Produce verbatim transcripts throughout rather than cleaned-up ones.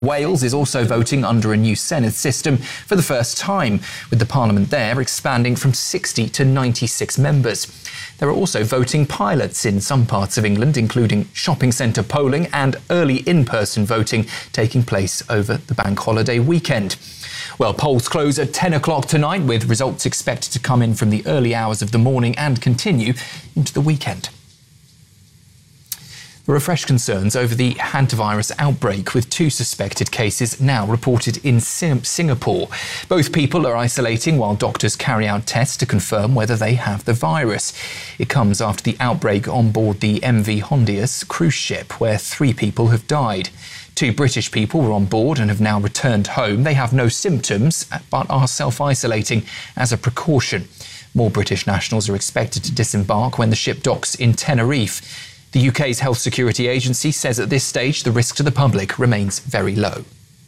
Wales is also voting under a new Senedd system for the first time, with the Parliament there expanding from sixty to ninety-six members. There are also voting pilots in some parts of England, including shopping centre polling and early in-person voting taking place over the bank holiday weekend. Well, polls close at ten o'clock tonight, with results expected to come in from the early hours of the morning and continue into the weekend. There are fresh concerns over the hantavirus outbreak, with two suspected cases now reported in Singapore. Both people are isolating while doctors carry out tests to confirm whether they have the virus. It comes after the outbreak on board the M V Hondius cruise ship, where three people have died. Two British people were on board and have now returned home. They have no symptoms, but are self-isolating as a precaution. More British nationals are expected to disembark when the ship docks in Tenerife. The U K's Health Security Agency says at this stage the risk to the public remains very low.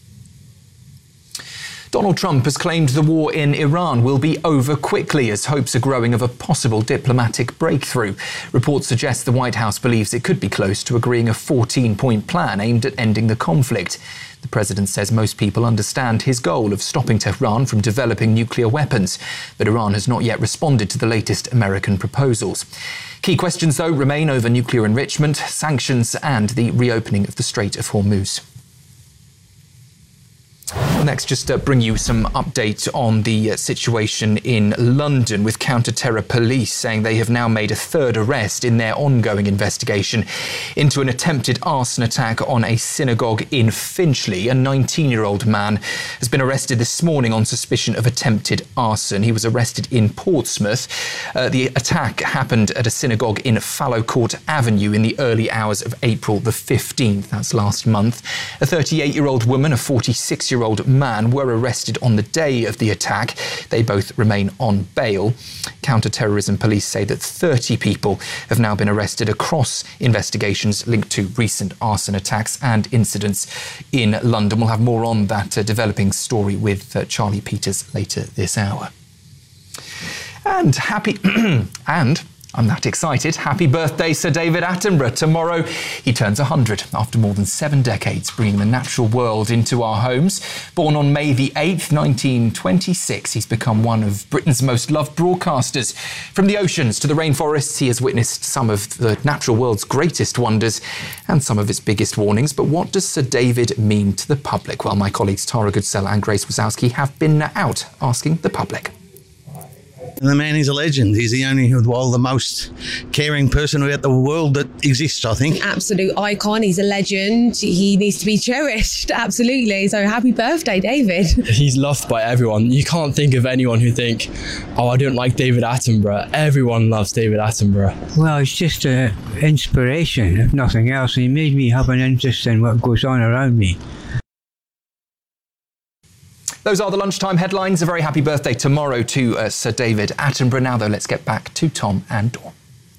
Donald Trump has claimed the war in Iran will be over quickly as hopes are growing of a possible diplomatic breakthrough. Reports suggest the White House believes it could be close to agreeing a fourteen-point plan aimed at ending the conflict. The president says most people understand his goal of stopping Tehran from developing nuclear weapons, but Iran has not yet responded to the latest American proposals. Key questions, though, remain over nuclear enrichment, sanctions and the reopening of the Strait of Hormuz. Next, just uh, bring you some update on the uh, situation in London, with counter-terror police saying they have now made a third arrest in their ongoing investigation into an attempted arson attack on a synagogue in Finchley. A nineteen-year-old man has been arrested this morning on suspicion of attempted arson. He was arrested in Portsmouth. Uh, the attack happened at a synagogue in Fallowcourt Avenue in the early hours of April the fifteenth. That's last month. A thirty-eight-year-old woman, a forty-six-year-old man were arrested on the day of the attack. They both remain on bail. Counter-terrorism police say that thirty people have now been arrested across investigations linked to recent arson attacks and incidents in London. We'll have more on that uh, developing story with uh, Charlie Peters later this hour. And happy and I'm that excited. Happy birthday, Sir David Attenborough. Tomorrow, he turns one hundred after more than seven decades bringing the natural world into our homes. Born on May the eighth, nineteen twenty-six, he's become one of Britain's most loved broadcasters. From the oceans to the rainforests, he has witnessed some of the natural world's greatest wonders and some of its biggest warnings. But what does Sir David mean to the public? Well, my colleagues Tara Goodsell and Grace Wazowski have been out asking the public. The man is a legend. He's the only, well, the most caring person about the world that exists, I think. Absolute icon. He's a legend. He needs to be cherished. Absolutely. So happy birthday, David. He's loved by everyone. You can't think of anyone who think, oh, I don't like David Attenborough. Everyone loves David Attenborough. Well, it's just an inspiration, if nothing else. He made me have an interest in what goes on around me. Those are the lunchtime headlines. A very happy birthday tomorrow to uh, Sir David Attenborough. Now, though, let's get back to Tom and Dawn.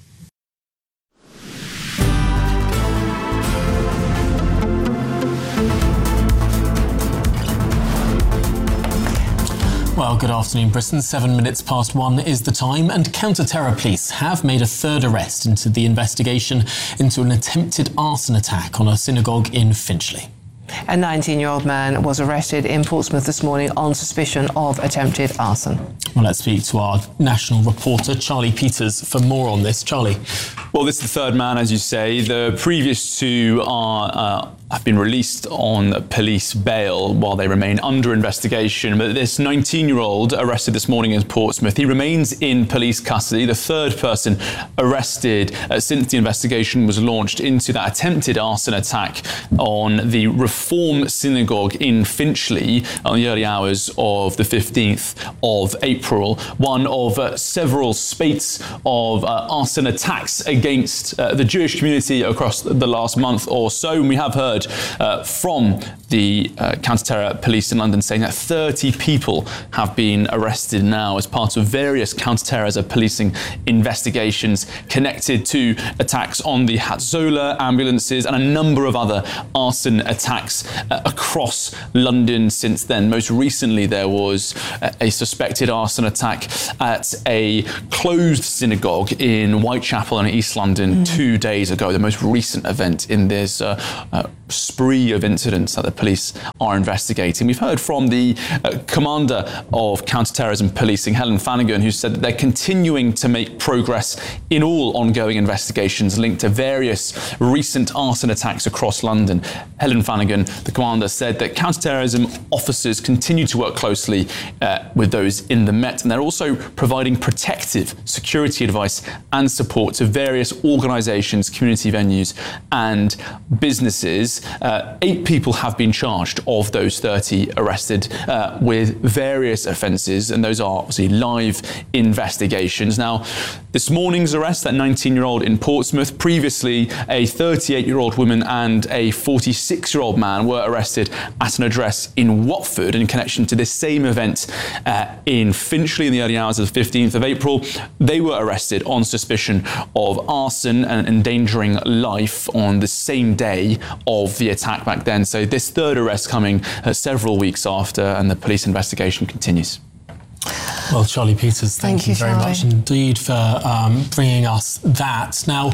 Well, good afternoon, Britain. Seven minutes past one is the time, and counter-terror police have made a third arrest into the investigation into an attempted arson attack on a synagogue in Finchley. A nineteen-year-old man was arrested in Portsmouth this morning on suspicion of attempted arson. Well, let's speak to our national reporter, Charlie Peters, for more on this. Charlie. Well, this is the third man, as you say. The previous two are uh, have been released on police bail while they remain under investigation. But this nineteen-year-old arrested this morning in Portsmouth, he remains in police custody. The third person arrested uh, since the investigation was launched into that attempted arson attack on the Reform Synagogue in Finchley on the early hours of the fifteenth of April. One of uh, several spates of uh, arson attacks against uh, the Jewish community across the last month or so. And we have heard uh, from the uh, counter-terror police in London saying that thirty people have been arrested now as part of various counter-terrorism policing investigations connected to attacks on the Hatzola ambulances and a number of other arson attacks uh, across London since then. Most recently, there was uh, a suspected arson attack at a closed synagogue in Whitechapel in East London mm. two days ago, the most recent event in this uh, uh, spree of incidents that the police are investigating. We've heard from the uh, commander of counter-terrorism policing, Helen Flanagan, who said that they're continuing to make progress in all ongoing investigations linked to various recent arson attacks across London. Helen Flanagan, the commander, said that counter-terrorism officers continue to work closely uh, with those in the Met, and they're also providing protective security advice and support to various organisations, community venues and businesses. Uh, eight people have been charged of those thirty arrested uh, with various offences, and those are obviously live investigations. Now, this morning's arrest, that nineteen-year-old in Portsmouth, previously a thirty-eight-year-old woman and a forty-six-year-old man were arrested at an address in Watford in connection to this same event uh, in Finchley in the early hours of the fifteenth of April. They were arrested on suspicion of arson and endangering life on the same day of the attack back then. So this third arrest coming uh, several weeks after, and the police investigation continues. Well, Charlie Peters, thank, thank you, you very Charlie. much indeed for um, bringing us that. Now,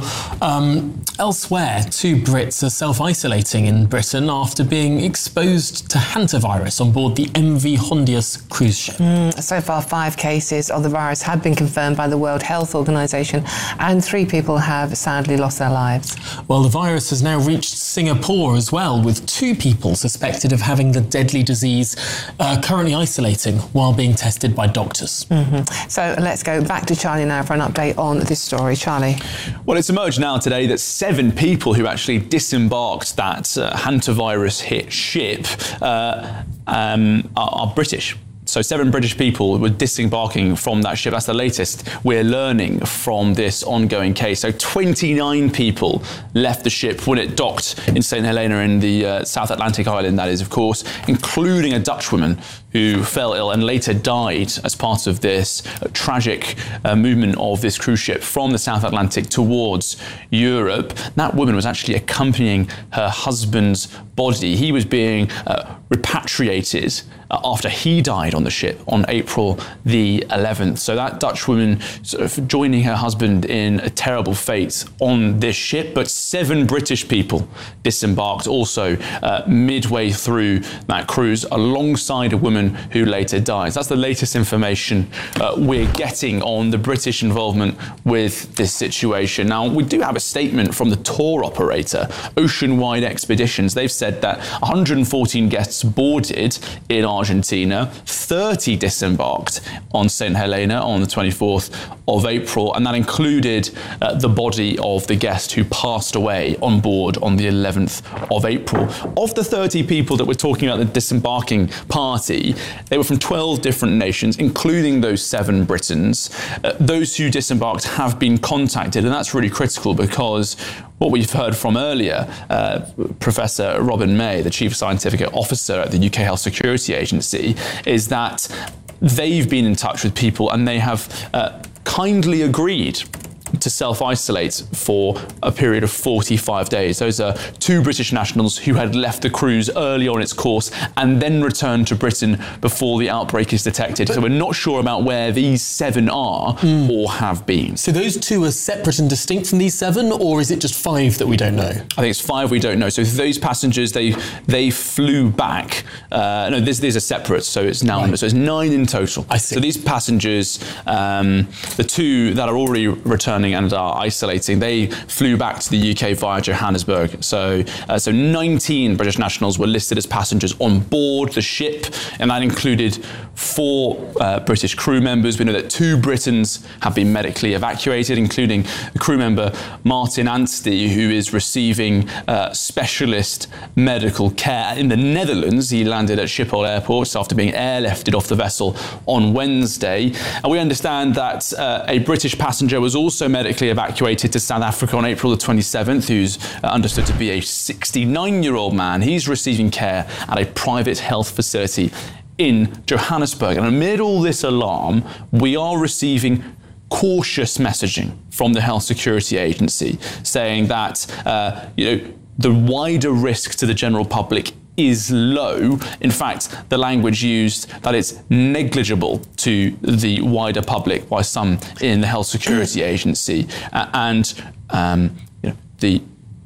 um, elsewhere, two Brits are self-isolating in Britain after being exposed to hantavirus on board the M V Hondius cruise ship. Mm, so far, five cases of the virus have been confirmed by the World Health Organization, and three people have sadly lost their lives. Well, the virus has now reached Singapore as well, with two people suspected of having the deadly disease uh, currently isolating while being tested by doctors. Mm-hmm. So let's go back to Charlie now for an update on this story. Charlie. Well, it's emerged now today that seven people who actually disembarked that uh, hantavirus hit ship uh, um, are, are British. So seven British people were disembarking from that ship. That's the latest we're learning from this ongoing case. So twenty-nine people left the ship when it docked in Saint Helena in the uh, South Atlantic island, that is, of course, including a Dutch woman who fell ill and later died as part of this uh, tragic uh, movement of this cruise ship from the South Atlantic towards Europe. That woman was actually accompanying her husband's body. He was being uh, repatriated uh, after he died on the ship on April the eleventh. So that Dutch woman sort of joining her husband in a terrible fate on this ship, but seven British people disembarked also uh, midway through that cruise alongside a woman who later dies. That's the latest information uh, we're getting on the British involvement with this situation. Now, we do have a statement from the tour operator, Oceanwide Expeditions. They've said that one hundred fourteen guests boarded in Argentina, thirty disembarked on Saint Helena on the twenty-fourth of April, and that included uh, the body of the guest who passed away on board on the eleventh of April. Of the thirty people that we're talking about, the disembarking party, they were from twelve different nations, including those seven Britons. Uh, those who disembarked have been contacted, and that's really critical because what we've heard from earlier, uh, Professor Robin May, the Chief Scientific Officer at the U K Health Security Agency, is that they've been in touch with people and they have uh, kindly agreed to self-isolate for a period of forty-five days. Those are two British nationals who had left the cruise early on its course and then returned to Britain before the outbreak is detected. But so we're not sure about where these seven are mm. or have been. So those two are separate and distinct from these seven, or is it just five that we don't know? I think it's five we don't know. So those passengers, they they flew back. Uh, no, this, these are separate, so it's now right. So it's nine in total. I see. So these passengers, um, the two that are already returning and are isolating, they flew back to the U K via Johannesburg. So, uh, so nineteen British nationals were listed as passengers on board the ship, and that included four uh, British crew members. We know that two Britons have been medically evacuated, including the crew member Martin Anstey, who is receiving uh, specialist medical care in the Netherlands. He landed at Schiphol Airport after being airlifted off the vessel on Wednesday. And we understand that uh, a British passenger was also medically evacuated to South Africa on April the twenty-seventh, who's uh, understood to be a sixty-nine-year-old man. He's receiving care at a private health facility in Johannesburg. And amid all this alarm, we are receiving cautious messaging from the Health Security Agency saying that uh, you know, the wider risk to the general public is low. In fact, the language used that it's negligible to the wider public by some in the Health Security Agency. Uh, and um, you know, the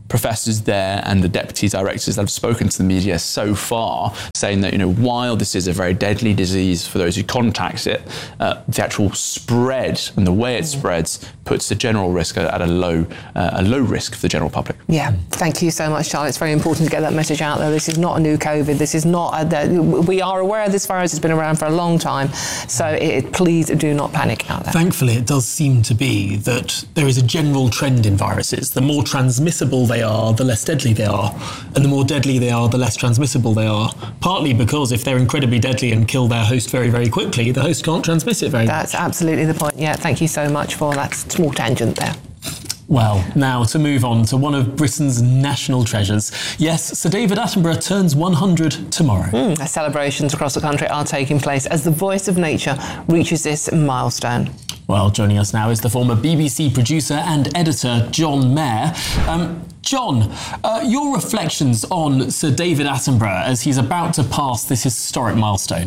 professors there and the deputy directors that have spoken to the media so far, saying that, you know, while this is a very deadly disease for those who contact it, uh, the actual spread and the way it spreads puts the general risk at a low, uh, a low risk for the general public. Yeah, thank you so much, Charlie. It's very important to get that message out there. This is not a new COVID. This is not, a, we are aware of this virus. It's been around for a long time. So it, please do not panic out there. Thankfully, it does seem to be that there is a general trend in viruses. The more transmissible they are, the less deadly they are. And the more deadly they are, the less transmissible they are. Partly because if they're incredibly deadly and kill their host very, very quickly, the host can't transmit it very That's absolutely the point. Yeah, thank you so much for that small tangent there. Well, now to move on to one of Britain's national treasures. Yes, Sir David Attenborough turns one hundred tomorrow. Mm, celebrations across the country are taking place as the voice of nature reaches this milestone. Well, joining us now is the former B B C producer and editor, John Mayer. Um, John, uh, your reflections on Sir David Attenborough as he's about to pass this historic milestone.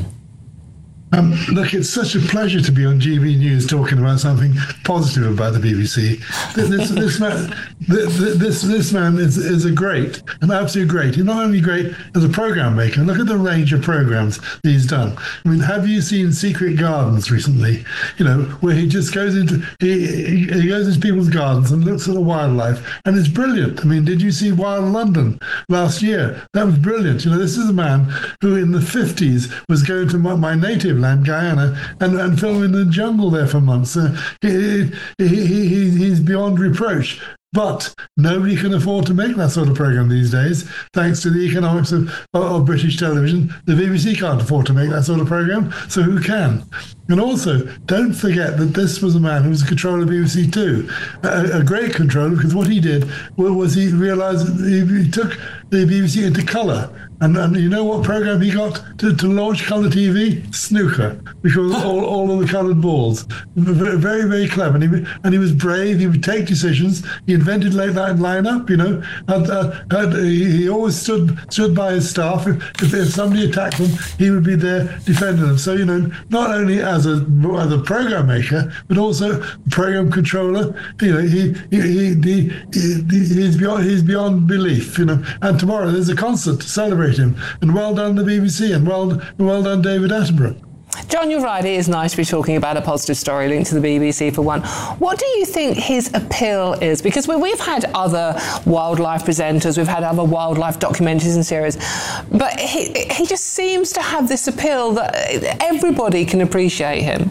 Um, look, it's such a pleasure to be on G B News talking about something positive about the B B C. This, this man, this this man is is a great, an absolute great. He's not only great as a program maker. Look at the range of programs that he's done. I mean, have you seen Secret Gardens recently? You know, where he just goes into he, he goes into people's gardens and looks at the wildlife, and it's brilliant. I mean, did you see Wild London last year? That was brilliant. You know, this is a man who in the fifties was going to my, my native land, Guyana, and, and film in the jungle there for months. Uh, he, he, he, he's beyond reproach. But nobody can afford to make that sort of program these days, thanks to the economics of, of British television. The B B C can't afford to make that sort of program, so who can? And also, don't forget that this was a man who was a controller of B B C Two, a, a great controller, because what he did was he realised he, he took the B B C into colour. And, and you know what program he got to, to launch colour T V? Snooker, because all, all of the coloured balls. Very, very clever. And he, and he was brave. He would take decisions. He invented late night lineup, you know. And, uh, and he, he always stood stood by his staff. If, if somebody attacked them, he would be there defending them. So, you know, not only as a as a program maker, but also program controller. You know, he he, he, he, he he's beyond he's beyond belief. You know. And tomorrow there's a concert to celebrate him, and well done the B B C, and well, well done David Attenborough. John, you're right, it is nice to be talking about a positive story linked to the B B C for one. What do you think his appeal is? Because we've had other wildlife presenters, we've had other wildlife documentaries and series, but he, he just seems to have this appeal that everybody can appreciate him.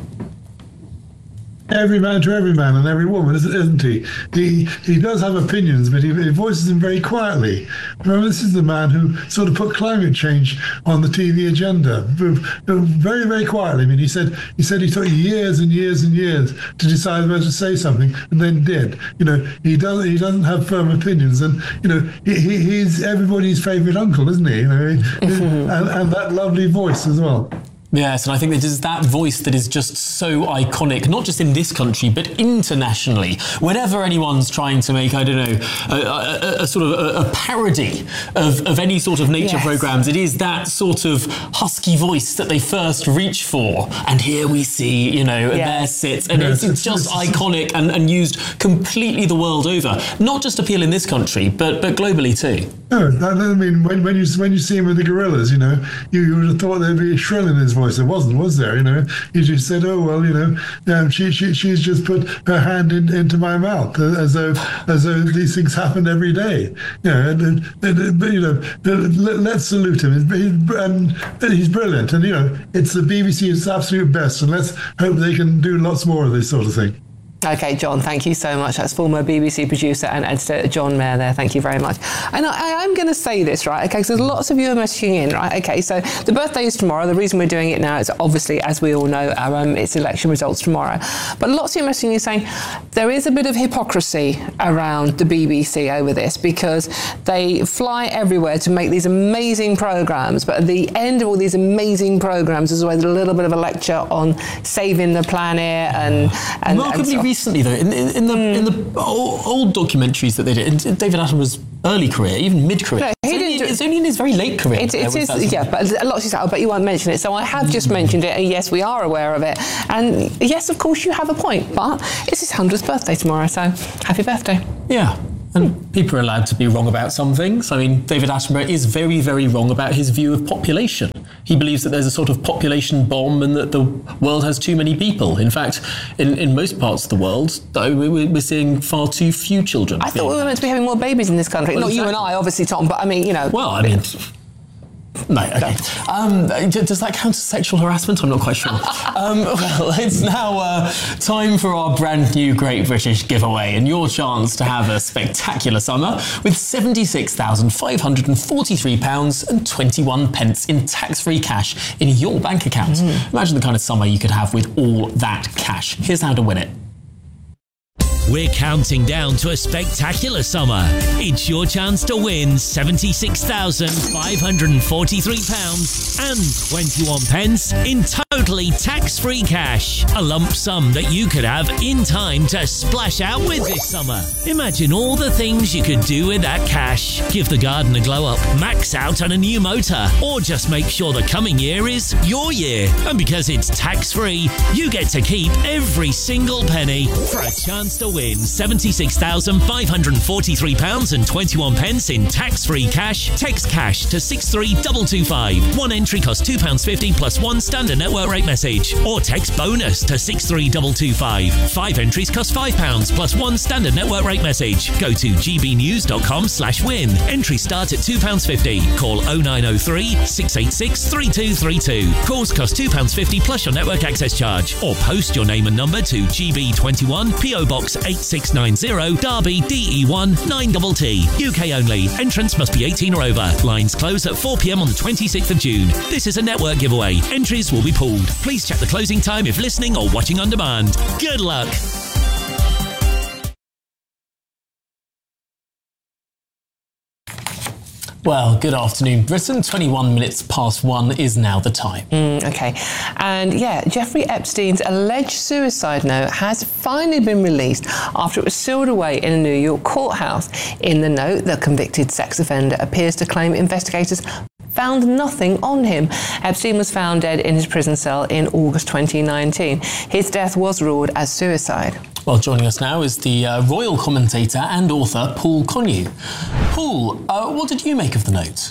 Every man to every man and every woman, isn't he? He he does have opinions, but he, he voices them very quietly. Remember, this is the man who sort of put climate change on the T V agenda, very, very quietly. I mean, he said he said he took years and years and years to decide whether to say something, and then did. You know, he doesn't he doesn't have firm opinions, and you know, he, he he's everybody's favourite uncle, isn't he? You know, and, and that lovely voice as well. Yes, and I think it is that voice that is just so iconic, not just in this country, but internationally. Whenever anyone's trying to make, I don't know, a, a, a sort of a, a parody of, of any sort of nature yes. programs, it is that sort of husky voice that they first reach for. And here we see, you know, yes. there sits, and yes, it's, it's just iconic and, and used completely the world over. Not just appeal in this country, but but globally too. No, I mean, when, when you when you see him with the gorillas, you know, you, you would have thought there'd be a shrill in his voice. There wasn't, was there? You know, he just said, "Oh well, you know, um, she she she's just put her hand in, into my mouth," as though as though these things happen every day. You know, and, and, and, you know, let, let's salute him. He's, and he's brilliant, and you know, it's the B B C at its absolute best, and let's hope they can do lots more of this sort of thing. Okay, John, thank you so much. That's former B B C producer and editor John Mayer there. Thank you very much. And I, I'm going to say this, right, okay, because there's lots of you are messaging in, right? Okay, so the birthday is tomorrow. The reason we're doing it now is obviously, as we all know, our, um, it's election results tomorrow. But lots of you are messaging in saying there is a bit of hypocrisy around the B B C over this, because they fly everywhere to make these amazing programmes, but at the end of all these amazing programmes there's always a little bit of a lecture on saving the planet and... and, and so recently, though, in, in, in the mm. in the old, old documentaries that they did, in David Attenborough's early career, even mid-career, no, he it's, only, it's only in his very late career. It, it is, yeah, but a lot of people, but you won't mention it. So I have just mentioned it, and yes, we are aware of it. And yes, of course, you have a point, but it's his hundredth birthday tomorrow, so happy birthday. Yeah. And people are allowed to be wrong about some things. I mean, David Attenborough is very, very wrong about his view of population. He believes that there's a sort of population bomb and that the world has too many people. In fact, in, in most parts of the world, though, we're seeing far too few children. I thought we were meant to be having more babies in this country. Well, Not exactly. you and I, obviously, Tom, but I mean, you know. Well, I mean... No, okay. Um, does that count as sexual harassment? I'm not quite sure. um, well, it's now uh, time for our brand new Great British giveaway and your chance to have a spectacular summer with seventy-six thousand five hundred forty-three pounds and twenty-one pence in tax-free cash in your bank account. Mm. Imagine the kind of summer you could have with all that cash. Here's how to win it. We're counting down to a spectacular summer. It's your chance to win seventy-six thousand five hundred forty-three pounds and twenty-one pence in totally tax-free cash. A lump sum that you could have in time to splash out with this summer. Imagine all the things you could do with that cash. Give the garden a glow up, max out on a new motor, or just make sure the coming year is your year. And because it's tax-free, you get to keep every single penny for a chance to win seventy-six thousand five hundred forty-three pounds and twenty-one pence in tax-free cash. Text cash to six three two two five. One entry costs two pounds fifty plus one standard network rate message. Or text bonus to six three two two five. Five entries cost five pounds plus one standard network rate message. Go to gbnews.com slash win. Entries start at two pounds fifty. Call oh nine oh three, six eight six, three two three two. Calls cost two pounds fifty plus your network access charge. Or post your name and number to G B twenty-one, P O Box eight six nine zero, Derby, D E one nine T T. U K only. Entrance must be eighteen or over. Lines close at four p m on the twenty-sixth of June. This is a network giveaway. Entries will be pulled. Please check the closing time if listening or watching on demand. Good luck. Well, good afternoon, Britain. twenty-one minutes past one is now the time. Mm, okay. And yeah, Jeffrey Epstein's alleged suicide note has finally been released after it was sealed away in a New York courthouse. In the note, the convicted sex offender appears to claim investigators found nothing on him. Epstein was found dead in his prison cell in August twenty nineteen. His death was ruled as suicide. Well, joining us now is the uh, royal commentator and author, Paul Connew. Paul, uh, what did you make of the note?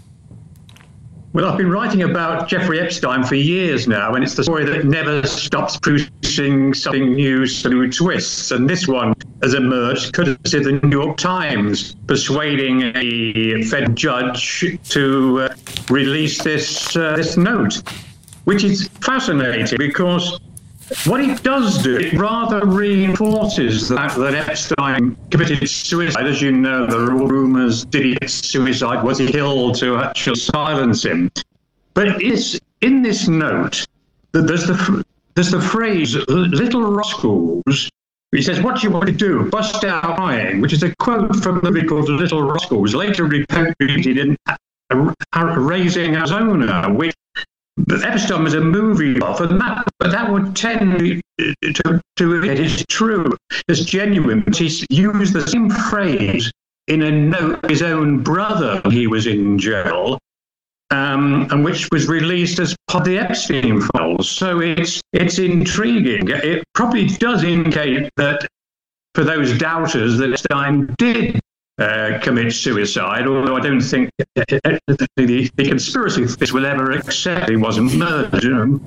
Well, I've been writing about Jeffrey Epstein for years now, and it's the story that never stops producing something new, some new twists. And this one has emerged courtesy of the New York Times, persuading a federal judge to uh, release this uh, this note, which is fascinating because what it does do, it rather reinforces the fact that Epstein committed suicide. As you know, there are all rumours, did he commit suicide? Was he killed to actually silence him? But it's in this note that there's the, there's the phrase, little rascals. He says, what do you want to do? Bust out crying, which is a quote from the movie called Little Rascals, later repeated in Raising Arizona, which But Epstein was a movie buff, and that, but that would tend to, to it is true, it's genuine. But he's used the same phrase in a note of his own brother when he was in jail, um, and which was released as part of the Epstein files. So it's it's intriguing. It probably does indicate that for those doubters that Epstein did Uh, commit suicide, although I don't think the, the, the conspiracy theorists will ever accept he wasn't murdered, you know.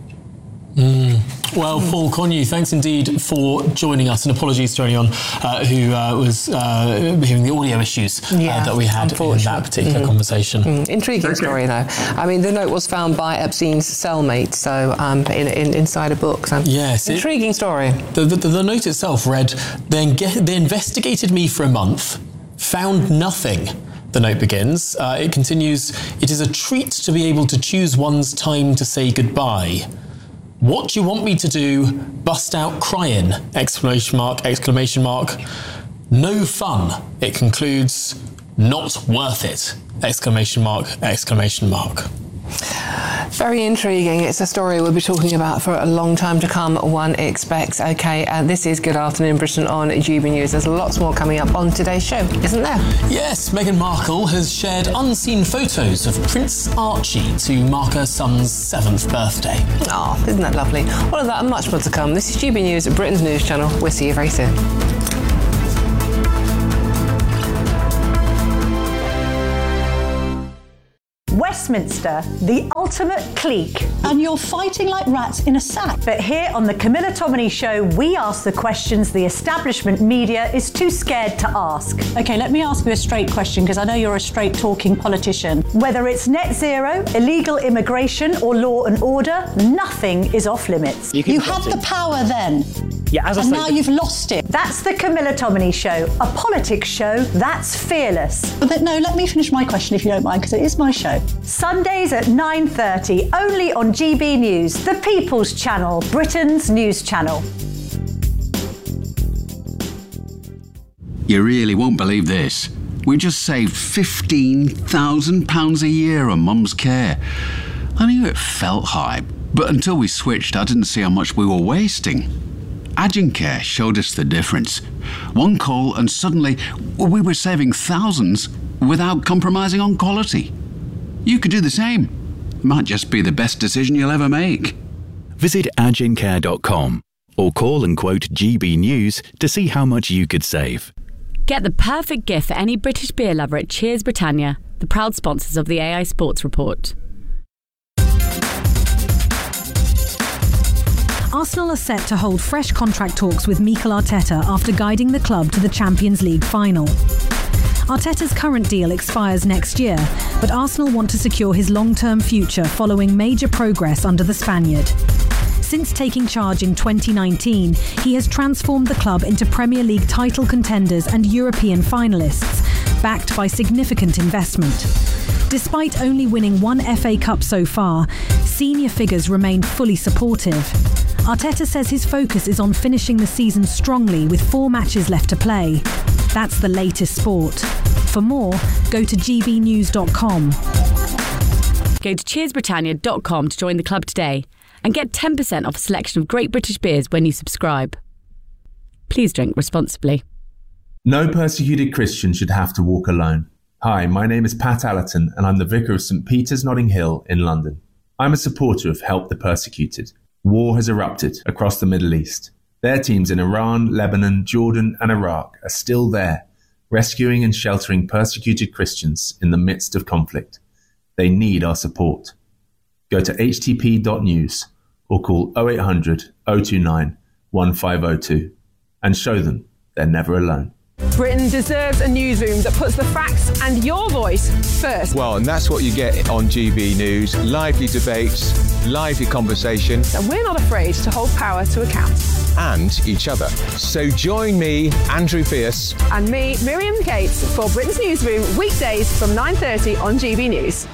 Mm. Well, Paul Connew, thanks indeed for joining us, and apologies to anyone uh, who uh, was uh, hearing the audio issues uh, yeah, that we had in that particular mm. conversation. Mm. Intriguing okay. story, though. I mean, the note was found by Epstein's cellmate, so um, in, in, inside a book. So yes, intriguing it, story. The, the, the note itself read, they, they investigated me for a month, found nothing. The note begins. Uh, it continues, it is a treat to be able to choose one's time to say goodbye. What do you want me to do? Bust out crying! Exclamation mark, exclamation mark. No fun. It concludes, not worth it! Exclamation mark, exclamation mark. Very intriguing. It's a story we'll be talking about for a long time to come, one expects. Okay, uh, this is Good Afternoon Britain on G B News. There's lots more coming up on today's show, isn't there? Yes, Meghan Markle has shared unseen photos of Prince Archie to mark her son's seventh birthday. Oh, isn't that lovely? All of that and much more to come. This is G B News, Britain's news channel. We'll see you very soon. Westminster, the ultimate clique. And you're fighting like rats in a sack. But here on the Camilla Tominey Show, we ask the questions the establishment media is too scared to ask. OK, let me ask you a straight question, because I know you're a straight-talking politician. Whether it's net zero, illegal immigration or law and order, nothing is off limits. You, you had the power then. Yeah, as I and say, now you've lost it. That's the Camilla Tominey Show, a politics show that's fearless. But no, let me finish my question if you don't mind, because it is my show. Sundays at nine thirty, only on G B News, the People's Channel, Britain's news channel. You really won't believe this. We just saved fifteen thousand pounds a year on Mum's care. I knew it felt high, but until we switched, I didn't see how much we were wasting. Agencare showed us the difference. One call and suddenly we were saving thousands without compromising on quality. You could do the same. Might just be the best decision you'll ever make. Visit agencare dot com or call and quote G B News to see how much you could save. Get the perfect gift for any British beer lover at Cheers Britannia, the proud sponsors of the A I Sports Report. Arsenal are set to hold fresh contract talks with Mikel Arteta after guiding the club to the Champions League final. Arteta's current deal expires next year, but Arsenal want to secure his long-term future following major progress under the Spaniard. Since taking charge in twenty nineteen, he has transformed the club into Premier League title contenders and European finalists, backed by significant investment. Despite only winning one F A Cup so far, senior figures remain fully supportive. Arteta says his focus is on finishing the season strongly with four matches left to play. That's the latest sport. For more, go to g b news dot com. Go to cheers britannia dot com to join the club today and get ten percent off a selection of great British beers when you subscribe. Please drink responsibly. No persecuted Christian should have to walk alone. Hi, my name is Pat Allerton and I'm the Vicar of St Peter's Notting Hill in London. I'm a supporter of Help the Persecuted. War has erupted across the Middle East. Their teams in Iran, Lebanon, Jordan and Iraq are still there, rescuing and sheltering persecuted Christians in the midst of conflict. They need our support. Go to h t p dot news or call oh eight hundred, oh two nine, one five oh two and show them they're never alone. Britain deserves a newsroom that puts the facts and your voice first. Well, and that's what you get on G B News. Lively debates, lively conversation. And we're not afraid to hold power to account. And each other. So join me, Andrew Pierce. And me, Miriam Cates, for Britain's Newsroom, weekdays from nine thirty on G B News.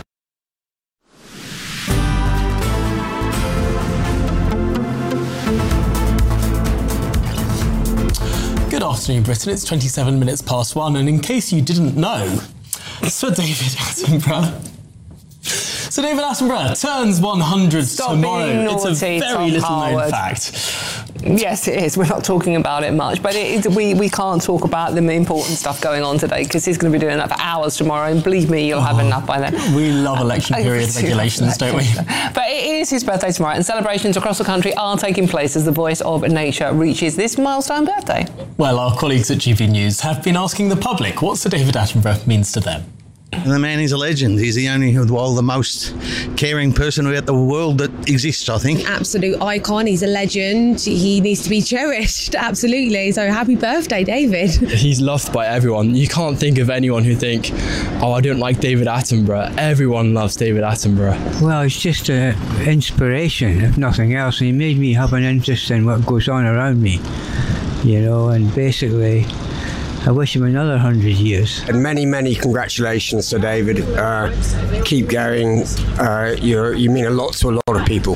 Good afternoon, Britain. It's twenty-seven minutes past one, and in case you didn't know, Sir David Attenborough. Sir David Attenborough turns one hundred Stop tomorrow. Being naughty, it's a very Tom little Harwood. known fact. Yes, it is. We're not talking about it much, but it is, we, we can't talk about the important stuff going on today because he's going to be doing that for hours tomorrow, and believe me, you'll oh, have enough by then. We love election period regulations, don't we? But it is his birthday tomorrow, and celebrations across the country are taking place as the voice of nature reaches this milestone birthday. Well, our colleagues at G B News have been asking the public what Sir David Attenborough means to them. And the man is a legend. He's the only, well, the most caring person about the world that exists, I think. Absolute icon. He's a legend. He needs to be cherished. Absolutely. So happy birthday, David. He's loved by everyone. You can't think of anyone who think, oh, I don't like David Attenborough. Everyone loves David Attenborough. Well, it's just an inspiration, if nothing else. He made me have an interest in what goes on around me, you know, and basically I wish him another hundred years. And many, many congratulations to David. Uh, keep going. Uh, you you mean a lot to a lot of people.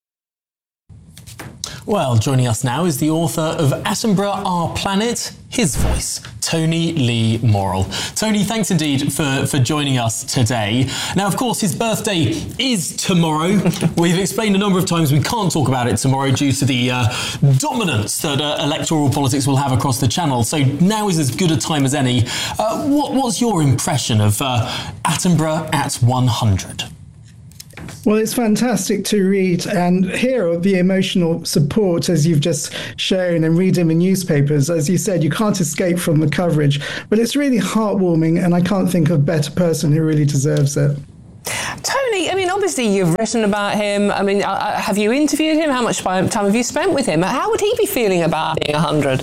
Well, joining us now is the author of Attenborough, Our Planet, His Voice, Tony Lee Morrell. Tony, thanks indeed for, for joining us today. Now, of course, his birthday is tomorrow. We've explained a number of times we can't talk about it tomorrow due to the uh, dominance that uh, electoral politics will have across the channel. So now is as good a time as any. Uh, what, what's your impression of uh, Attenborough at one hundred? Well, it's fantastic to read and hear of the emotional support as you've just shown, and read in the newspapers. As you said, you can't escape from the coverage, but it's really heartwarming, and I can't think of a better person who really deserves it. Tony, I mean, obviously you've written about him. I mean, uh, have you interviewed him? How much time have you spent with him? How would he be feeling about being one hundred?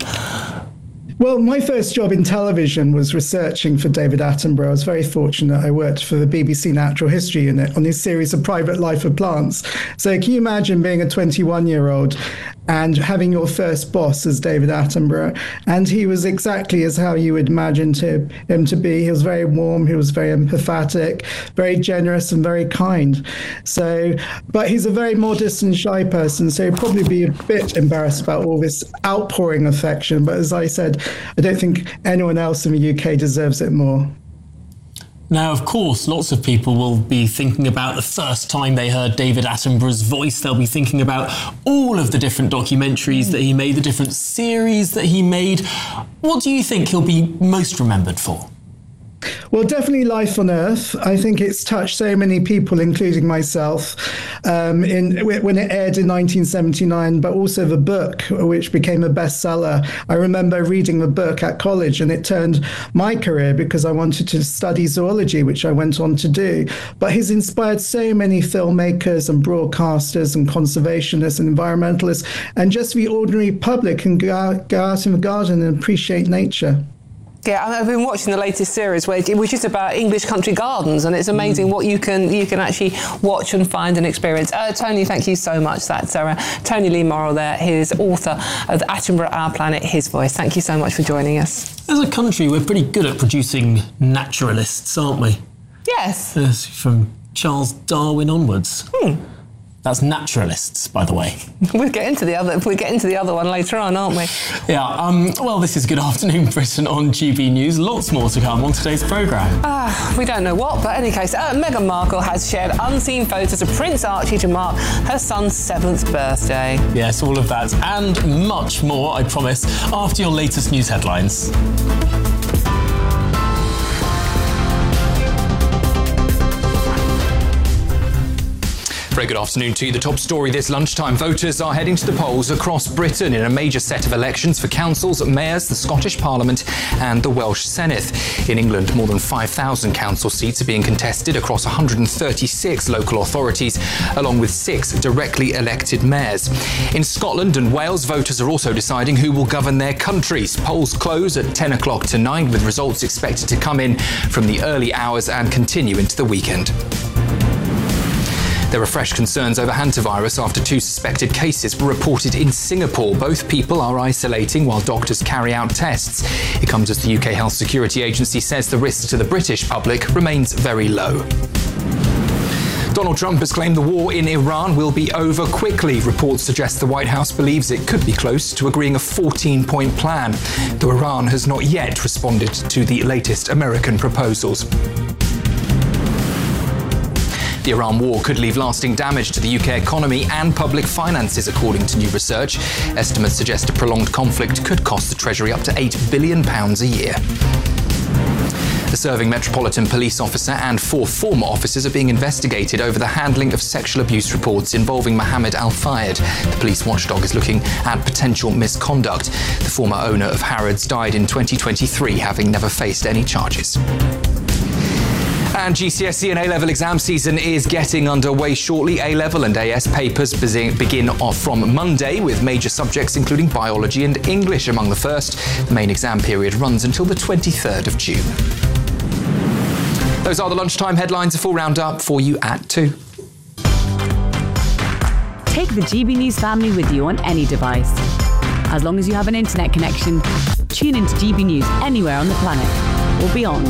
Well, my first job in television was researching for David Attenborough. I was very fortunate. I worked for the B B C Natural History Unit on his series of Private Life of Plants. So can you imagine being a twenty-one-year-old and having your first boss as David Attenborough? And he was exactly as how you would imagine to, him to be. He was very warm, he was very empathetic, very generous and very kind. So, but he's a very modest and shy person, so he'd probably be a bit embarrassed about all this outpouring affection. But as I said, I don't think anyone else in the U K deserves it more. Now, of course, lots of people will be thinking about the first time they heard David Attenborough's voice. They'll be thinking about all of the different documentaries that he made, the different series that he made. What do you think he'll be most remembered for? Well, definitely Life on Earth. I think it's touched so many people, including myself, um, in when it aired in nineteen seventy-nine, but also the book, which became a bestseller. I remember reading the book at college, and it turned my career because I wanted to study zoology, which I went on to do. But he's inspired so many filmmakers and broadcasters and conservationists and environmentalists, and just the ordinary public can go out, go out in the garden and appreciate nature. Yeah, I've been watching the latest series, which is about English country gardens, and it's amazing mm. what you can you can actually watch and find and experience. Uh, Tony, thank you so much. That's uh, Tony Lee Morrell there. He's author of Attenborough, Our Planet, His Voice. Thank you so much for joining us. As a country, we're pretty good at producing naturalists, aren't we? Yes. Uh, from Charles Darwin onwards. Hmm. That's naturalists, by the way. We'll get into the other. We'll get into the other one later on, aren't we? Yeah. Um, well, this is Good Afternoon Britain on G B News. Lots more to come on today's programme. Ah, uh, we don't know what, but in any case, uh, Meghan Markle has shared unseen photos of Prince Archie to mark her son's seventh birthday. Yes, all of that and much more, I promise, after your latest news headlines. Very good afternoon to you. The top story this lunchtime. Voters are heading to the polls across Britain in a major set of elections for councils, mayors, the Scottish Parliament and the Welsh Senedd. In England, more than five thousand council seats are being contested across one hundred thirty-six local authorities, along with six directly elected mayors. In Scotland and Wales, voters are also deciding who will govern their countries. Polls close at ten o'clock tonight, with results expected to come in from the early hours and continue into the weekend. There are fresh concerns over hantavirus after two suspected cases were reported in Singapore. Both people are isolating while doctors carry out tests. It comes as the U K Health Security Agency says the risk to the British public remains very low. Donald Trump has claimed the war in Iran will be over quickly. Reports suggest the White House believes it could be close to agreeing a fourteen-point plan, though Iran has not yet responded to the latest American proposals. The Iran war could leave lasting damage to the U K economy and public finances, according to new research. Estimates suggest a prolonged conflict could cost the Treasury up to eight billion pounds a year. The serving Metropolitan Police officer and four former officers are being investigated over the handling of sexual abuse reports involving Mohammed Al-Fayed. The police watchdog is looking at potential misconduct. The former owner of Harrods died in twenty twenty-three, having never faced any charges. And G C S E and A-level exam season is getting underway shortly. A-level and A S papers begin off from Monday, with major subjects including biology and English among the first. The main exam period runs until the twenty-third of June. Those are the lunchtime headlines. A full roundup for you at two. Take the G B News family with you on any device. As long as you have an internet connection, tune into G B News anywhere on the planet or beyond.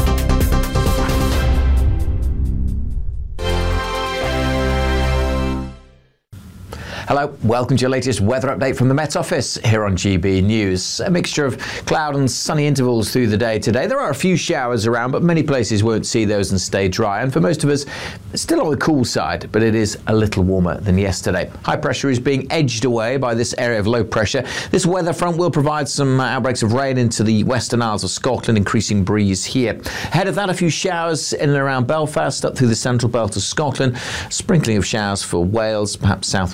Hello, welcome to your latest weather update from the Met Office here on G B News. A mixture of cloud and sunny intervals through the day today. There are a few showers around, but many places won't see those and stay dry. And for most of us, it's still on the cool side, but it is a little warmer than yesterday. High pressure is being edged away by this area of low pressure. This weather front will provide some outbreaks of rain into the Western Isles of Scotland, increasing breeze here. Ahead of that, a few showers in and around Belfast, up through the central belt of Scotland. Sprinkling of showers for Wales, perhaps southwest England,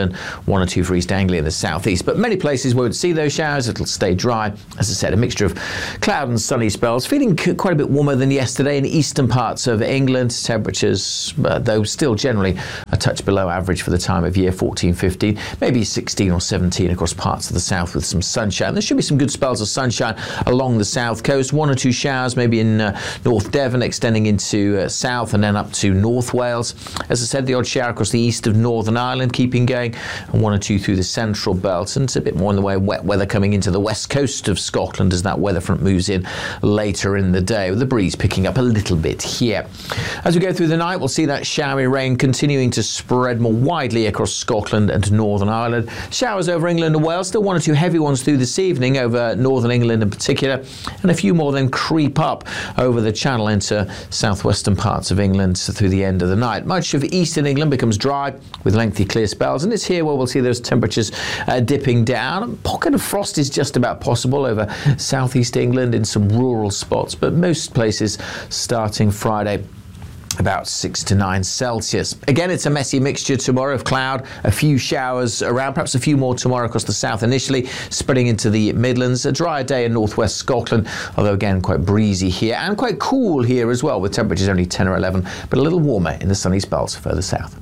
and one or two for East Anglia in the southeast. But many places won't see those showers. It'll stay dry. As I said, a mixture of cloud and sunny spells. Feeling c- quite a bit warmer than yesterday in eastern parts of England. Temperatures, uh, though, still generally a touch below average for the time of year, fourteen, fifteen, maybe sixteen or seventeen across parts of the south with some sunshine. There should be some good spells of sunshine along the south coast. One or two showers maybe in uh, North Devon, extending into uh, south and then up to North Wales. As I said, the odd shower across the east of Northern Ireland keeping going, and one or two through the central belt, and a bit more in the way of wet weather coming into the west coast of Scotland as that weather front moves in later in the day, with the breeze picking up a little bit here. As we go through the night, we'll see that showery rain continuing to spread more widely across Scotland and Northern Ireland. Showers over England and Wales, still one or two heavy ones through this evening over Northern England in particular, and a few more then creep up over the Channel into southwestern parts of England through the end of the night. Much of eastern England becomes dry with lengthy clear spells, and it's here where we'll see those temperatures uh, dipping down. A pocket of frost is just about possible over southeast England in some rural spots, but most places starting Friday about six to nine Celsius. Again, it's a messy mixture tomorrow of cloud, a few showers around, perhaps a few more tomorrow across the south initially, spreading into the Midlands. A drier day in northwest Scotland, although again quite breezy here and quite cool here as well, with temperatures only ten or eleven, but a little warmer in the sunny spells further south.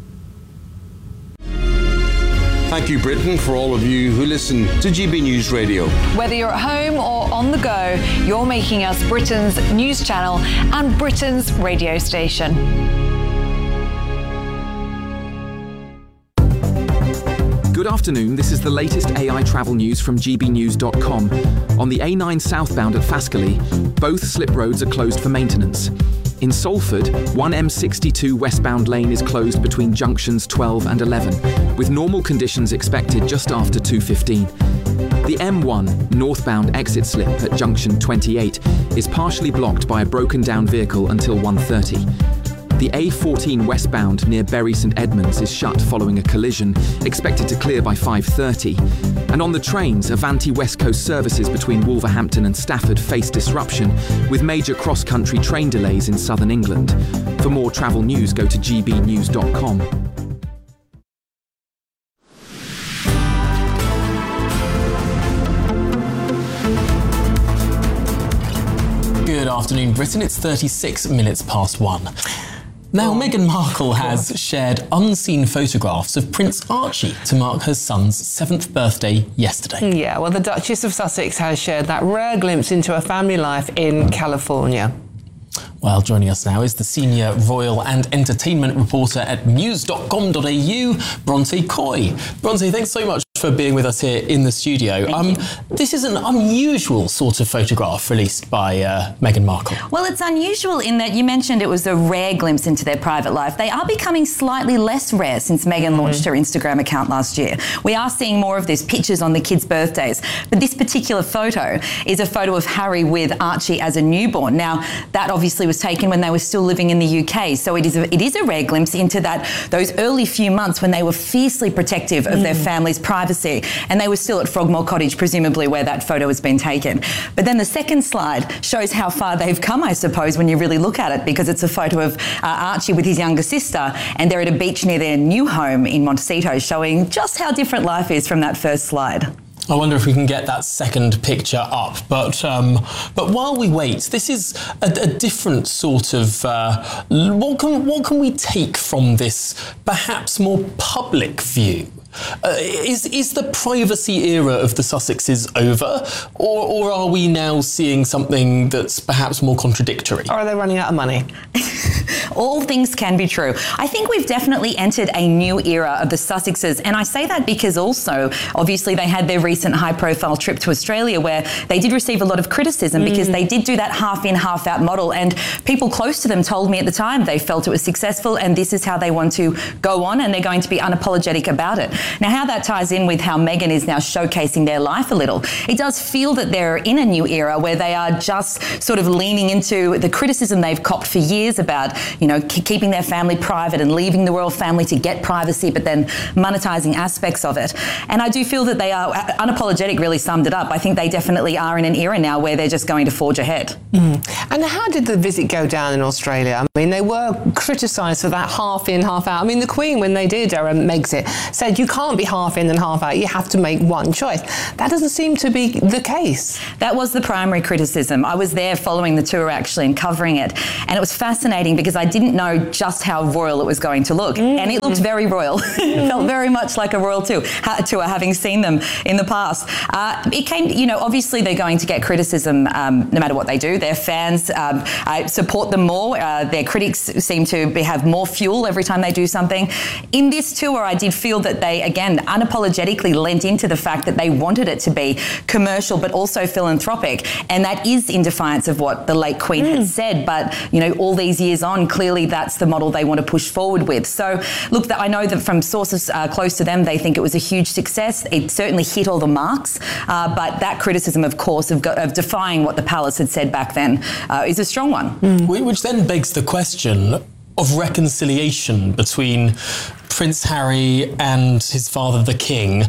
Thank you, Britain, for all of you who listen to G B News Radio. Whether you're at home or on the go, you're making us Britain's news channel and Britain's radio station. Good afternoon, this is the latest A I travel news from G B news dot com. On the A nine southbound at Faskerley, both slip roads are closed for maintenance. In Salford, one M sixty-two westbound lane is closed between junctions twelve and eleven, with normal conditions expected just after two fifteen. The M one northbound exit slip at junction twenty-eight is partially blocked by a broken down vehicle until one thirty. The A fourteen westbound near Bury St Edmunds is shut following a collision, expected to clear by five thirty. And on the trains, Avanti West Coast services between Wolverhampton and Stafford face disruption, with major cross-country train delays in southern England. For more travel news, go to G B news dot com. Good afternoon, Britain. It's thirty-six minutes past one. Now, Meghan Markle has shared unseen photographs of Prince Archie to mark her son's seventh birthday yesterday. Yeah, well, the Duchess of Sussex has shared that rare glimpse into her family life in California. Well, joining us now is the senior royal and entertainment reporter at news dot com dot a u, Bronte Coy. Bronte, thanks so much for being with us here in the studio. Um, this is an unusual sort of photograph released by uh, Meghan Markle. Well, it's unusual in that you mentioned it was a rare glimpse into their private life. They are becoming slightly less rare since Meghan launched her Instagram account last year. We are seeing more of these pictures on the kids' birthdays, but this particular photo is a photo of Harry with Archie as a newborn. Now, that obviously was taken when they were still living in the U K, so it is a, it is a rare glimpse into that those early few months when they were fiercely protective of mm. their family's privacy, and they were still at Frogmore Cottage, presumably where that photo has been taken. But then the second slide shows how far they've come, I suppose, when you really look at it, because it's a photo of uh, Archie with his younger sister, and they're at a beach near their new home in Montecito, showing just how different life is from that first slide. I wonder if we can get that second picture up. But um, but while we wait, this is a, a different sort of... Uh, what can what can we take from this perhaps more public view? Uh, is is the privacy era of the Sussexes over, or or are we now seeing something that's perhaps more contradictory? Or are they running out of money? All things can be true. I think we've definitely entered a new era of the Sussexes, and I say that because also, obviously, they had their recent high-profile trip to Australia where they did receive a lot of criticism mm. because they did do that half-in, half-out model, and people close to them told me at the time they felt it was successful and this is how they want to go on, and they're going to be unapologetic about it. Now, how that ties in with how Meghan is now showcasing their life a little, it does feel that they're in a new era where they are just sort of leaning into the criticism they've copped for years about, you know, keeping their family private and leaving the royal family to get privacy, but then monetising aspects of it. And I do feel that they are, unapologetic really summed it up. I think they definitely are in an era now where they're just going to forge ahead. Mm. And how did the visit go down in Australia? I mean, they were criticised for that half in, half out. I mean, the Queen, when they did her um, Megxit, said you can't be half in and half out. You have to make one choice. That doesn't seem to be the case. That was the primary criticism. I was there following the tour actually and covering it, and it was fascinating because I didn't know just how royal it was going to look, mm. and it looked very royal. It felt very much like a royal tour, tour having seen them in the past. Uh, it came, you know, obviously they're going to get criticism um, no matter what they do. Their fans um, uh, support them more. Uh, their critics seem to be, have more fuel every time they do something. In this tour, I did feel that they, again, unapologetically lent into the fact that they wanted it to be commercial but also philanthropic, and that is in defiance of what the late Queen mm. had said. But, you know, all these years on, clearly that's the model they want to push forward with. So, look, I know that from sources uh, close to them, they think it was a huge success. It certainly hit all the marks, uh, but that criticism, of course, of, of defying what the palace had said back then uh, is a strong one. Mm. Which then begs the question of reconciliation between Prince Harry and his father, the King.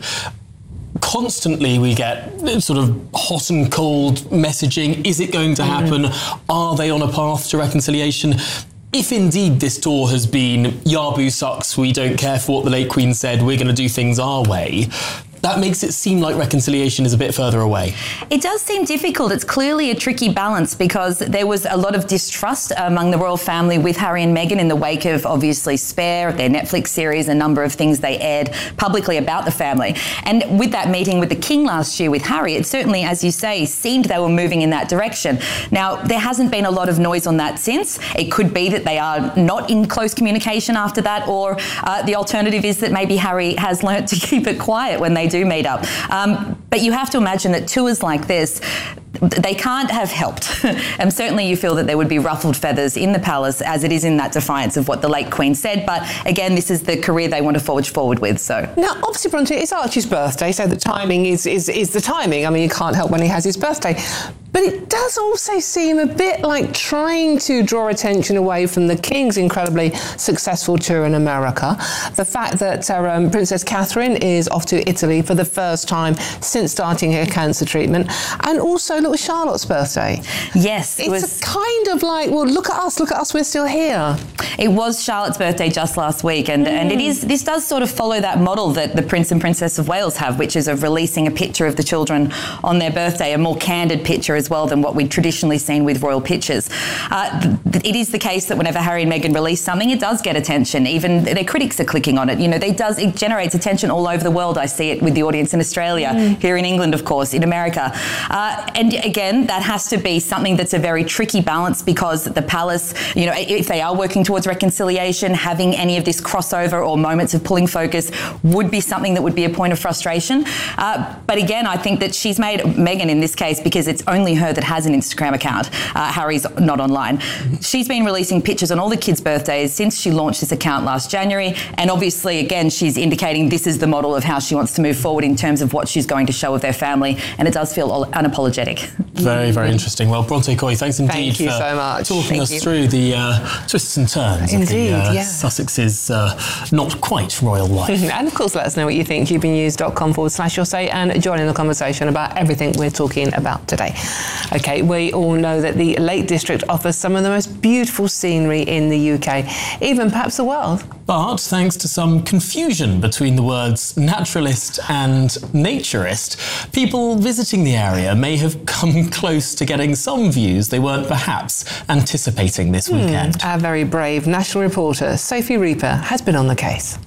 Constantly we get sort of hot and cold messaging. Is it going to happen? Mm. Are they on a path to reconciliation? If indeed this tour has been Yabu sucks, we don't care for what the late Queen said, we're going to do things our way, that makes it seem like reconciliation is a bit further away. It does seem difficult. It's clearly a tricky balance because there was a lot of distrust among the royal family with Harry and Meghan in the wake of, obviously, Spare, their Netflix series, a number of things they aired publicly about the family. And with that meeting with the King last year with Harry, it certainly, as you say, seemed they were moving in that direction. Now, there hasn't been a lot of noise on that since. It could be that they are not in close communication after that, or uh, the alternative is that maybe Harry has learnt to keep it quiet when they do meet up. Um, but you have to imagine that tours like this, they can't have helped. And certainly you feel that there would be ruffled feathers in the palace, as it is in that defiance of what the late Queen said. But again, this is the career they want to forge forward with. So now, obviously, Bronte, it's Archie's birthday, so the timing is, is, is the timing. I mean, you can't help when he has his birthday. But it does also seem a bit like trying to draw attention away from the King's incredibly successful tour in America. The fact that uh, um, Princess Catherine is off to Italy for the first time since starting her cancer treatment. And also, look, it was Charlotte's birthday. Yes. It's it was... a kind of like, well, look at us, look at us, we're still here. It was Charlotte's birthday just last week. And, mm. and it is. This does sort of follow that model that the Prince and Princess of Wales have, which is of releasing a picture of the children on their birthday, a more candid picture as well than what we'd traditionally seen with royal pictures. Uh, th- it is the case that whenever Harry and Meghan release something, it does get attention. Even their critics are clicking on it. You know, they does it generates attention all over the world. I see it with the audience in Australia, mm. here in England, of course, in America. Uh, and again, that has to be something that's a very tricky balance because the palace, you know, if they are working towards reconciliation, having any of this crossover or moments of pulling focus would be something that would be a point of frustration. Uh, but again, I think that she's made Meghan in this case because it's only her that has an Instagram account. Uh, Harry's not online. She's been releasing pictures on all the kids' birthdays since she launched this account last January. And obviously, again, she's indicating this is the model of how she wants to move forward in terms of what she's going to show of their family. And it does feel unapologetic. Very, very interesting. Well, Bronte Coy, thanks indeed Thank you for so much. talking Thank us you. through the uh, twists and turns Indeed, of the uh, yeah. Sussex's uh, not quite royal life. And of course, let us know what you think. gbnews.com forward slash your say and join in the conversation about everything we're talking about today. Okay, we all know that the Lake District offers some of the most beautiful scenery in the U K, even perhaps the world. But thanks to some confusion between the words naturalist and naturist, people visiting the area may have come close to getting some views they weren't perhaps anticipating this Hmm. weekend. Our very brave national reporter, Sophie Reaper, has been on the case.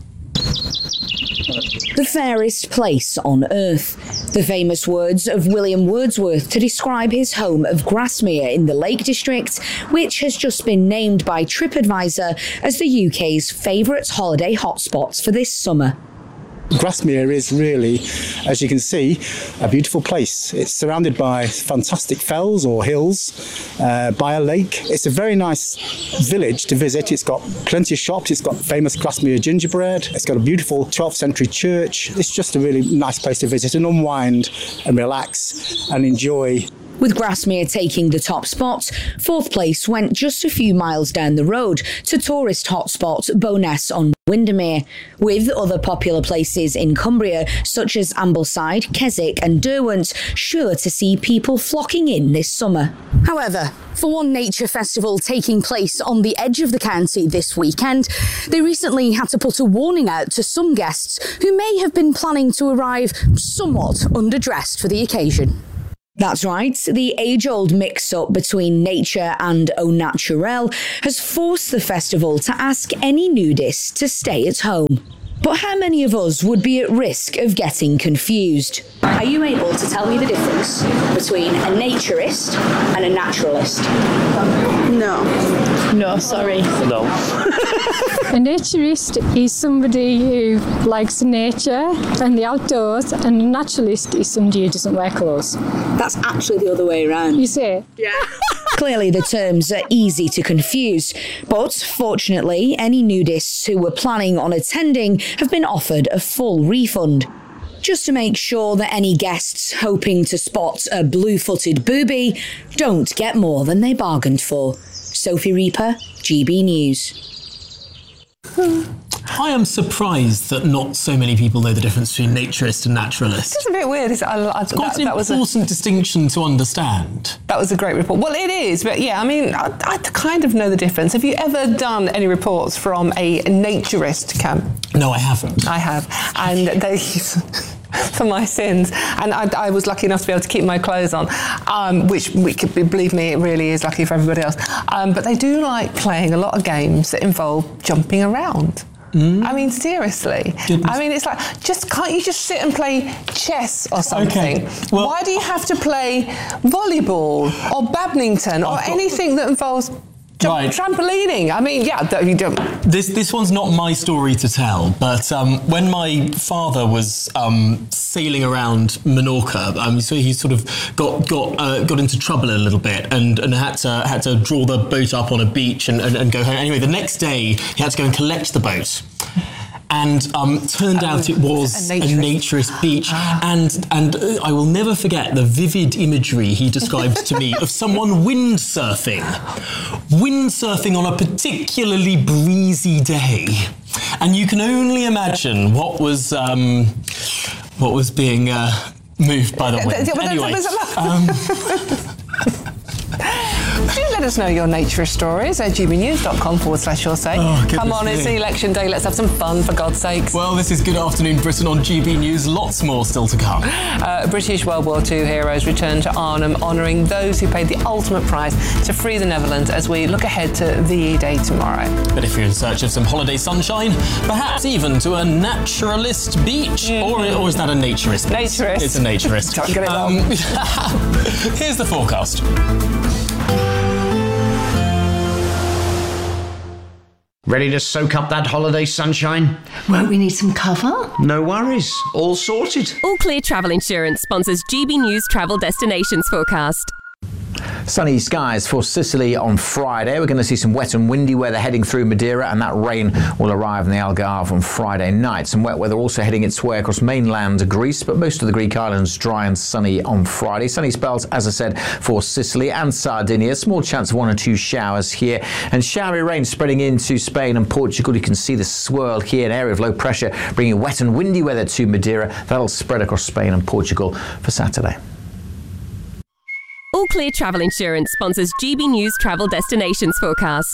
The fairest place on earth. The famous words of William Wordsworth to describe his home of Grasmere in the Lake District, which has just been named by TripAdvisor as the U K's favourite holiday hotspots for this summer. Grasmere is really, as you can see, a beautiful place. It's surrounded by fantastic fells or hills, uh, by a lake. It's a very nice village to visit. It's got plenty of shops. It's got famous Grasmere gingerbread. It's got a beautiful twelfth century church. It's just a really nice place to visit and unwind and relax and enjoy With Grasmere taking the top spot, fourth place went just a few miles down the road to tourist hotspot Bowness on Windermere, with other popular places in Cumbria such as Ambleside, Keswick and Derwent sure to see people flocking in this summer. However, for one nature festival taking place on the edge of the county this weekend, they recently had to put a warning out to some guests who may have been planning to arrive somewhat underdressed for the occasion. That's right, the age-old mix-up between nature and au naturel has forced the festival to ask any nudists to stay at home. But how many of us would be at risk of getting confused? Are you able to tell me the difference between a naturist and a naturalist? No. No, sorry. No. A naturist is somebody who likes nature and the outdoors, and a naturalist is somebody who doesn't wear clothes. That's actually the other way around. You see? Yeah. Clearly the terms are easy to confuse, but fortunately any nudists who were planning on attending have been offered a full refund. Just to make sure that any guests hoping to spot a blue-footed booby don't get more than they bargained for. Sophie Reaper, G B News. I am surprised that not so many people know the difference between naturist and naturalist. It's a bit weird. It's, I, I, it's quite that, an that was important a, distinction to understand. That was a great report. Well, it is, but yeah, I mean, I, I kind of know the difference. Have you ever done any reports from a naturist camp? No, I haven't. I have. And they... for my sins, and I, I was lucky enough to be able to keep my clothes on, um, which, we could, believe me, it really is lucky for everybody else. Um, but they do like playing a lot of games that involve jumping around. Mm. I mean, seriously. Goodness. I mean, it's like, just can't you just sit and play chess or something? Okay. Well, why do you have to play volleyball or badminton or anything that involves Jump, right. trampolining? I mean, yeah, you don't. This this one's not my story to tell, but um, when my father was um, sailing around Menorca, um, so he sort of got got uh, got into trouble a little bit and, and had to had to draw the boat up on a beach and, and, and go home. Anyway, the next day he had to go and collect the boat. And um, turned oh, out it was a naturist, a naturist beach. Ah. And and uh, I will never forget the vivid imagery he described to me of someone windsurfing. Windsurfing on a particularly breezy day. And you can only imagine what was um, what was being uh, moved by the wind. Anyway, um, do let us know your naturist stories at gbnews.com forward slash your say. Oh, Come on, me. It's the election day. Let's have some fun, for God's sakes. Well, this is Good Afternoon Britain on G B News. Lots more still to come. Uh, British World War Two heroes return to Arnhem, honouring those who paid the ultimate price to free the Netherlands as we look ahead to V E Day tomorrow. But if you're in search of some holiday sunshine, perhaps even to a naturalist beach, mm-hmm. or, or is that a naturist? Naturist. It's a naturist. Don't get it wrong. Um, here's the forecast. Ready to soak up that holiday sunshine? Won't we need some cover? No worries, all sorted. All Clear Travel Insurance sponsors G B News Travel Destinations Forecast. Sunny skies for Sicily on Friday. We're going to see some wet and windy weather heading through Madeira, and that rain will arrive in the Algarve on Friday night. Some wet weather also heading its way across mainland Greece, but most of the Greek islands dry and sunny on Friday. Sunny spells, as I said, for Sicily and Sardinia. Small chance of one or two showers here, and showery rain spreading into Spain and Portugal. You can see the swirl here, an area of low pressure bringing wet and windy weather to Madeira. That'll spread across Spain and Portugal for Saturday. All Clear Travel Insurance sponsors G B News Travel Destinations Forecast.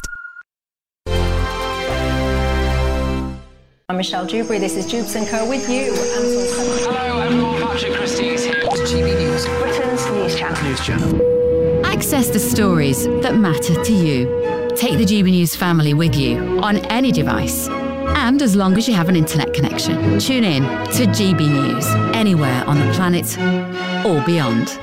I'm Michelle Dewberry. This is Jubes and Co with you. Hello everyone, Patrick Christie is here to G B News, Britain's news channel. News channel. Access the stories that matter to you. Take the G B News family with you on any device. And as long as you have an internet connection, tune in to G B News anywhere on the planet or beyond.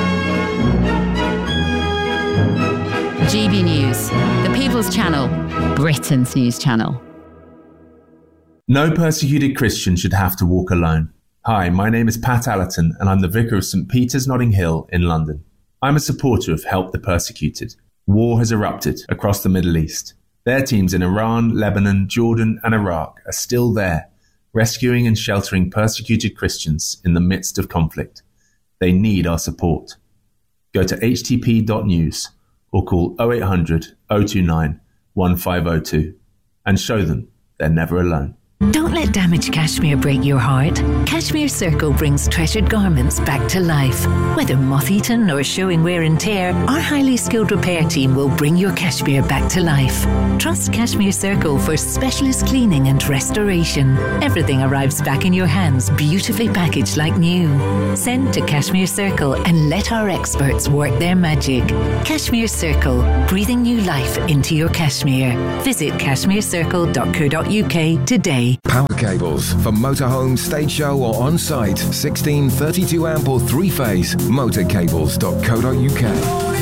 G B News, the People's Channel, Britain's news channel. No persecuted Christian should have to walk alone. Hi, my name is Pat Allerton, and I'm the Vicar of St Peter's, Notting Hill in London. I'm a supporter of Help the Persecuted. War has erupted across the Middle East. Their teams in Iran, Lebanon, Jordan, and Iraq are still there, rescuing and sheltering persecuted Christians in the midst of conflict. They need our support. Go to h t p dot news or call oh eight hundred, oh two nine, one five oh two and show them they're never alone. Don't let damaged cashmere break your heart. Cashmere Circle brings treasured garments back to life. Whether moth-eaten or showing wear and tear, our highly skilled repair team will bring your cashmere back to life. Trust Cashmere Circle for specialist cleaning and restoration. Everything arrives back in your hands, beautifully packaged like new. Send to Cashmere Circle and let our experts work their magic. Cashmere Circle, breathing new life into your cashmere. Visit cashmere circle dot co dot u k today. Power cables for motorhome, stage show or on-site. sixteen, thirty-two amp or three-phase. motorcables dot co dot u k.